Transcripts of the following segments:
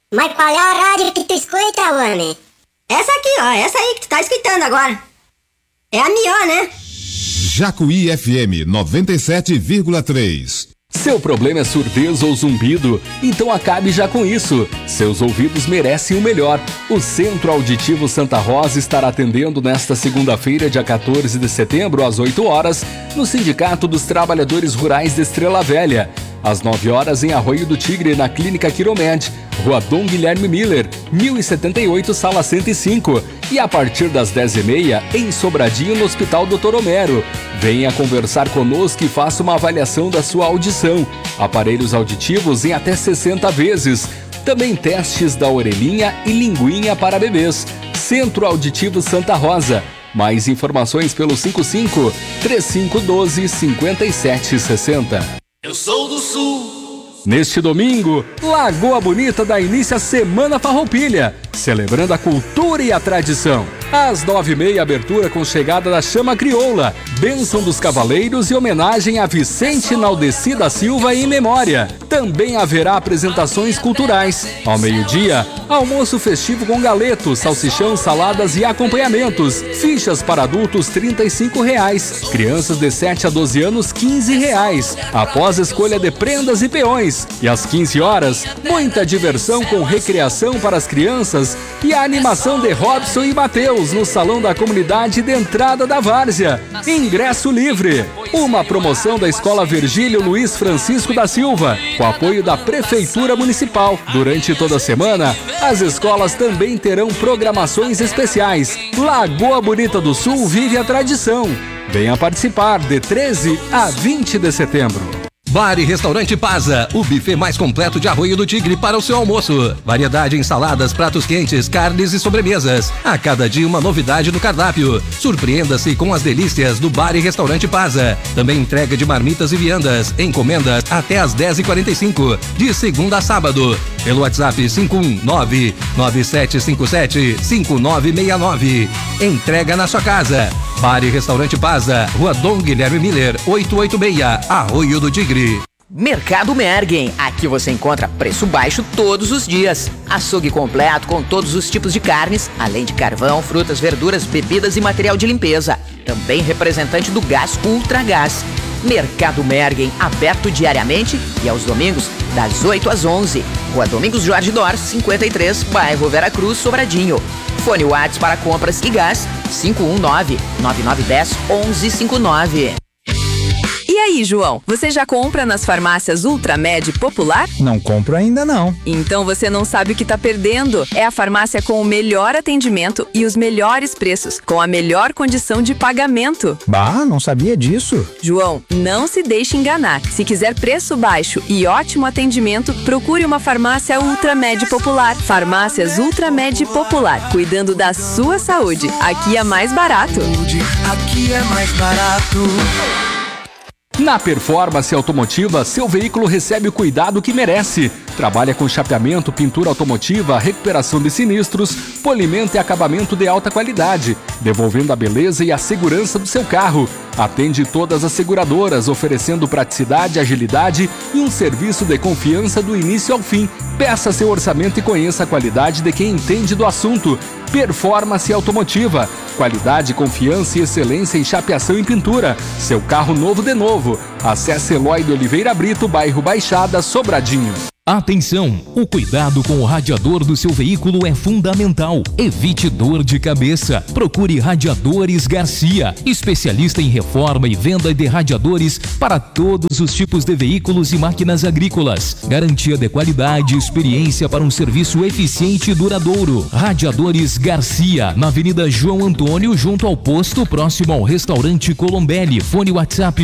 Mas qual é a rádio que tu escuta, homem? Essa aqui, ó, essa aí que tu tá escutando agora. É a melhor, né? Jacuí FM 97,3. Seu problema é surdez ou zumbido? Então acabe já com isso. Seus ouvidos merecem o melhor. O Centro Auditivo Santa Rosa estará atendendo nesta segunda-feira, dia 14 de setembro, às 8 horas, no Sindicato dos Trabalhadores Rurais de Estrela Velha. Às 9 horas, em Arroio do Tigre, na Clínica Quiromed, Rua Dom Guilherme Miller, 1078, sala 105. E a partir das 10h30, em Sobradinho, no Hospital Dr. Homero. Venha conversar conosco e faça uma avaliação da sua audição. Aparelhos auditivos em até 60 vezes. Também testes da orelhinha e linguinha para bebês. Centro Auditivo Santa Rosa. Mais informações pelo 55-3512-5760. Eu sou do Sul. Neste domingo, Lagoa Bonita dá início à Semana Farroupilha, celebrando a cultura e a tradição. Às 9h30, abertura com chegada da Chama Crioula, bênção dos cavaleiros e homenagem a Vicente Naldeci da Silva em memória. Também haverá apresentações culturais. Ao meio-dia, almoço festivo com galeto, salsichão, saladas e acompanhamentos. Fichas para adultos R$ 35,00. Crianças de 7 a 12 anos R$ 15,00. Após escolha de prendas e peões. E às 15 horas, muita diversão com recreação para as crianças e a animação de Robson e Mateus no Salão da Comunidade de entrada da Várzea. Ingresso livre. Uma promoção da Escola Virgílio Luiz Francisco da Silva, com apoio da Prefeitura Municipal. Durante toda a semana, as escolas também terão programações especiais. Lagoa Bonita do Sul vive a tradição. Venha participar de 13 a 20 de setembro. Bar e Restaurante Paza, o buffet mais completo de Arroio do Tigre para o seu almoço. Variedade em saladas, pratos quentes, carnes e sobremesas. A cada dia uma novidade no cardápio. Surpreenda-se com as delícias do Bar e Restaurante Paza. Também entrega de marmitas e viandas. Encomendas até às 10h45, de segunda a sábado. Pelo WhatsApp 519-9757-5969. Entrega na sua casa. Bar e Restaurante Paza, Rua Dom Guilherme Miller, 886, Arroio do Tigre. Mercado Mergen, aqui você encontra preço baixo todos os dias. Açougue completo com todos os tipos de carnes, além de carvão, frutas, verduras, bebidas e material de limpeza. Também representante do gás Ultragás. Mercado Mergen, aberto diariamente e aos domingos, das 8 às 11. Rua Domingos Jorge Dor, 53, bairro Veracruz, Sobradinho. Fone WhatsApp para compras e gás, 519-9910-1159. E aí, João, você já compra nas farmácias Ultramed Popular? Não compro ainda não. Então você não sabe o que tá perdendo. É a farmácia com o melhor atendimento e os melhores preços, com a melhor condição de pagamento. Bah, não sabia disso. João, não se deixe enganar. Se quiser preço baixo e ótimo atendimento, procure uma farmácia Ultramed Popular. Farmácias Ultramed Popular, cuidando da sua saúde. Aqui é mais barato. Aqui é mais barato. Na Performance Automotiva, seu veículo recebe o cuidado que merece. Trabalha com chapeamento, pintura automotiva, recuperação de sinistros, polimento e acabamento de alta qualidade, devolvendo a beleza e a segurança do seu carro. Atende todas as seguradoras, oferecendo praticidade, agilidade e um serviço de confiança do início ao fim. Peça seu orçamento e conheça a qualidade de quem entende do assunto. Performance Automotiva. Qualidade, confiança e excelência em chapeação e pintura. Seu carro novo de novo. Acesse Eloy de Oliveira Brito, bairro Baixada, Sobradinho. Atenção! O cuidado com o radiador do seu veículo é fundamental. Evite dor de cabeça. Procure Radiadores Garcia, especialista em reforma e venda de radiadores para todos os tipos de veículos e máquinas agrícolas. Garantia de qualidade e experiência para um serviço eficiente e duradouro. Radiadores Garcia, na Avenida João Antônio, junto ao posto, próximo ao restaurante Colombelli. Fone WhatsApp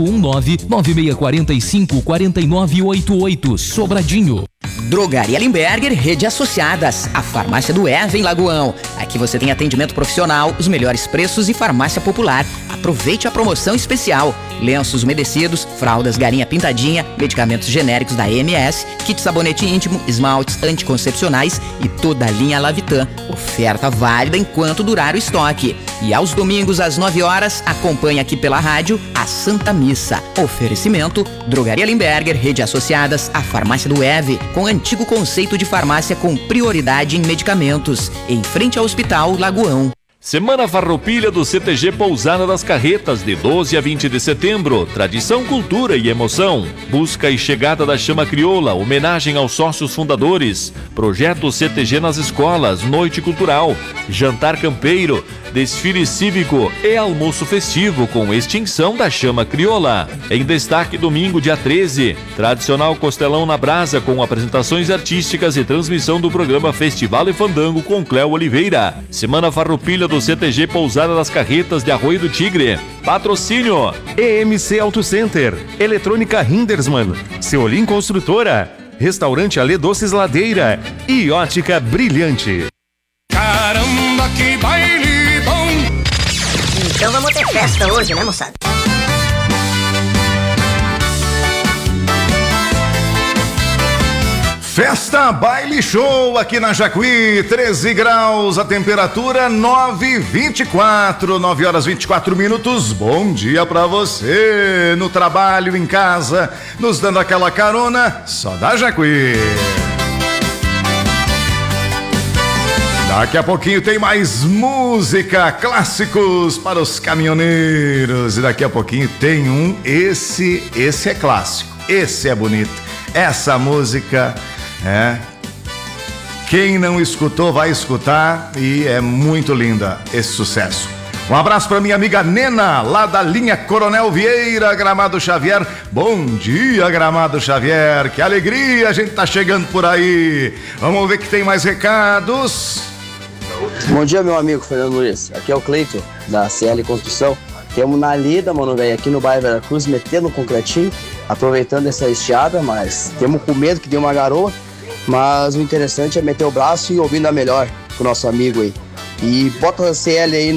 519-9645-4988, Sobradinho. Drogaria Limberger, Rede Associadas, a farmácia do Eva em Lagoão. Aqui você tem atendimento profissional, os melhores preços e farmácia popular. Aproveite a promoção especial. lenços umedecidos, fraldas Galinha Pintadinha, medicamentos genéricos da EMS, kit sabonete íntimo, esmaltes anticoncepcionais e toda a linha Lavitan. Oferta válida enquanto durar o estoque. E aos domingos às 9 horas, acompanhe aqui pela rádio a Santa Missa. Oferecimento: Drogaria Limberger, Rede Associadas, a Farmácia do EVE, com antigo conceito de farmácia com prioridade em medicamentos, em frente ao Hospital Lagoão. Semana Farroupilha do CTG Pousada das Carretas, de 12 a 20 de setembro. Tradição, cultura e emoção. Busca e chegada da Chama Crioula, homenagem aos sócios fundadores. Projeto CTG nas escolas, noite cultural, jantar campeiro, desfile cívico e almoço festivo com extinção da Chama Crioula. Em destaque, domingo, dia 13, tradicional costelão na brasa com apresentações artísticas e transmissão do programa Festival e Fandango com Cléo Oliveira. Semana Farroupilha do CTG Pousada das Carretas de Arroio do Tigre. Patrocínio: EMC Auto Center, Eletrônica Hindersmann, Seolim Construtora, Restaurante Alê Doces Ladeira e Ótica Brilhante. Caramba, que baile bom! Então vamos ter festa hoje, né, moçada? Festa Baile Show aqui na Jacuí, 13 graus, a temperatura 9h24, 9 horas 24 minutos. Bom dia pra você, no trabalho, em casa, nos dando aquela carona, só da Jacuí. Daqui a pouquinho tem mais música, clássicos para os caminhoneiros. E daqui a pouquinho tem esse é clássico, esse é bonito. Essa música, quem não escutou vai escutar e é muito linda esse sucesso. Um abraço para minha amiga Nena, lá da linha Coronel Vieira, Gramado Xavier. Bom dia, Gramado Xavier, que alegria, a gente tá chegando por aí. Vamos ver que tem mais recados. Bom dia, meu amigo Fernando Luiz. Aqui é o Cleiton, da CL Construção. Temos na lida, mano, velho, aqui no bairro Veracruz, metendo um concretinho, aproveitando essa estiada, mas temos com medo que dê uma garoa. Mas o interessante é meter o braço e ouvindo a melhor com o nosso amigo aí. E bota a CL aí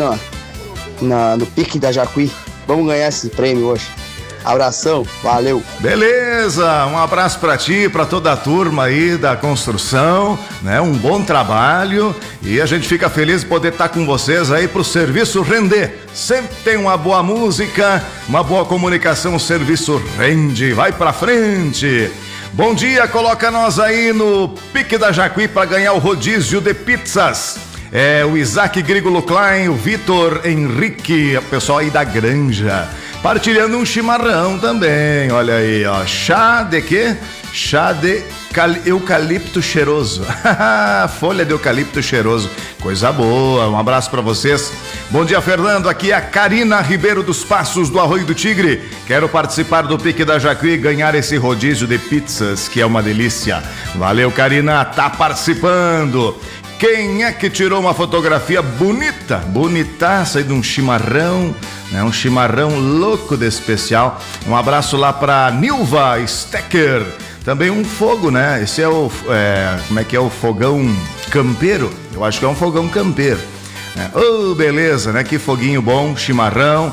no pique da Jacuí. Vamos ganhar esse prêmio hoje. Abração, valeu. Beleza, um abraço pra ti, pra toda a turma aí da construção, né? Um bom trabalho e a gente fica feliz de poder estar com vocês aí pro serviço render. Sempre tem uma boa música, uma boa comunicação, o serviço rende, vai pra frente. Bom dia, coloca nós aí no pique da Jacuí pra ganhar o rodízio de pizzas. É o Isaac Grigolo Klein, o Vitor Henrique, o pessoal aí da Granja. Partilhando um chimarrão também, olha aí, ó. Chá de quê? Chá de eucalipto cheiroso. Folha de eucalipto cheiroso. Coisa boa, um abraço pra vocês. Bom dia, Fernando, aqui é a Karina Ribeiro dos Passos, do Arroio do Tigre. Quero participar do Pique da Jacuí e ganhar esse rodízio de pizzas, que é uma delícia. Valeu, Karina, tá participando. Quem é que tirou uma fotografia bonita, bonitaça aí de um chimarrão, né? Um chimarrão louco de especial. Um abraço lá pra Nilva Stecker. Também um fogo, né? Esse é o, como é que é o fogão campeiro? Eu acho que é um fogão campeiro. Oh, beleza, né? Que foguinho bom, chimarrão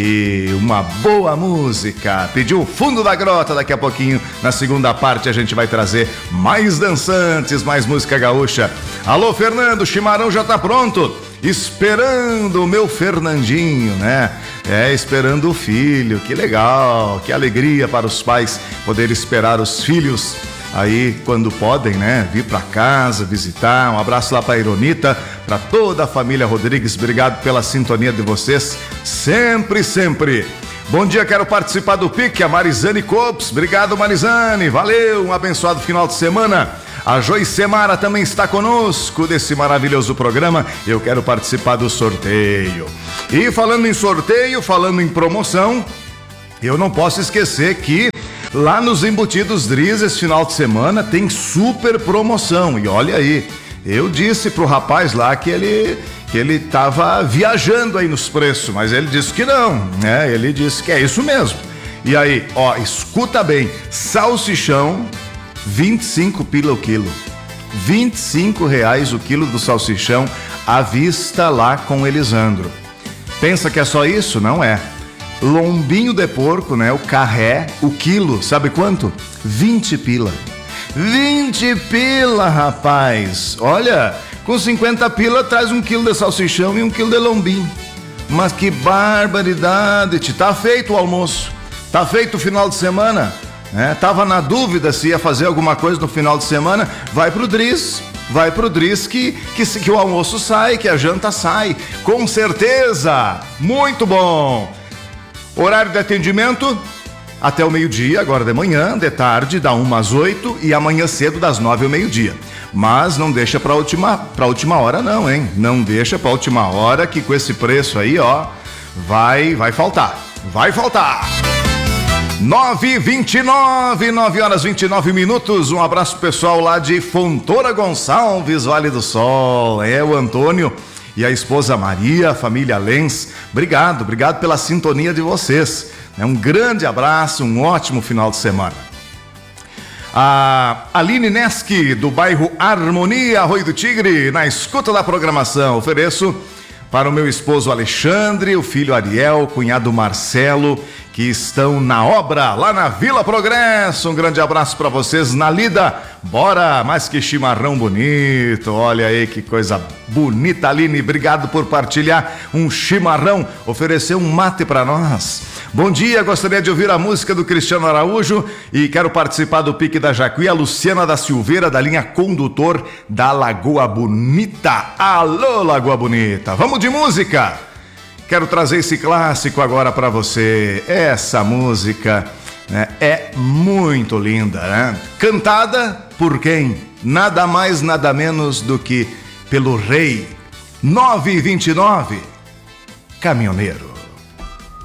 e uma boa música. Pediu Fundo da Grota, daqui a pouquinho, na segunda parte, a gente vai trazer mais dançantes, mais música gaúcha. Alô, Fernando, o chimarrão já tá pronto. Esperando o meu Fernandinho, né? Esperando o filho, que legal, que alegria para os pais poder esperar os filhos aí quando podem, né? Vir para casa, visitar. Um abraço lá para a Ironita, para toda a família Rodrigues. Obrigado pela sintonia de vocês, sempre, sempre. Bom dia, quero participar do Pique, a Marizane Copes. Obrigado, Marizane, valeu, um abençoado final de semana. A Joicemara também está conosco desse maravilhoso programa. Eu quero participar do sorteio. E falando em sorteio, falando em promoção, eu não posso esquecer que lá nos Embutidos Drizzy, esse final de semana, tem super promoção. E olha aí, eu disse pro rapaz lá que ele tava viajando aí nos preços, mas ele disse que não, né? Ele disse que é isso mesmo. E aí, ó, escuta bem, salsichão, 25 pila o quilo. R$25 o quilo do salsichão à vista lá com o Elisandro. Pensa que é só isso? Não é. lombinho de porco, né? O carré, o quilo, sabe quanto? 20 pila. 20 pila, rapaz. Olha, com 50 pila traz 1 quilo de salsichão e 1 quilo de lombinho. Mas que barbaridade. Tá feito o almoço. Tá feito o final de semana. Tava na dúvida se ia fazer alguma coisa no final de semana. Vai pro Dries que o almoço sai, que a janta sai. Com certeza. Muito bom. Horário de atendimento até o meio-dia, agora de manhã, de tarde, da 1 às 8 e amanhã cedo, das 9 ao meio-dia. Mas não deixa pra última hora não, hein? Não deixa pra última hora que com esse preço aí, ó, vai faltar. Vai faltar. 9h29, 9h29. Um abraço pessoal lá de Fontoura Gonçalves, Vale do Sol. É o Antônio e a esposa Maria, a família Lenz. Obrigado pela sintonia de vocês. Um grande abraço, um ótimo final de semana. A Aline Neski, do bairro Harmonia, Arroio do Tigre, na escuta da programação. Ofereço para o meu esposo Alexandre, o filho Ariel, o cunhado Marcelo, que estão na obra lá na Vila Progresso. Um grande abraço para vocês na lida. Bora, mas que chimarrão bonito. Olha aí que coisa bonita, Aline. Obrigado por partilhar um chimarrão, oferecer um mate para nós. Bom dia, gostaria de ouvir a música do Cristiano Araújo e quero participar do Pique da Jacuí, a Luciana da Silveira, da linha Condutor da Lagoa Bonita. Alô, Lagoa Bonita. Vamos de música. Quero trazer esse clássico agora para você. Essa música, né, é muito linda, né? Cantada por quem? Nada mais, nada menos do que pelo rei. 9h29, Caminhoneiro.